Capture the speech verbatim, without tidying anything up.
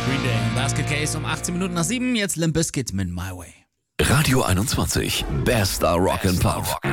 Green Day, Basket Case um achtzehn Minuten nach sieben. Jetzt Limp Bizkit mit My Way. Radio einundzwanzig, bester Rock and Pop.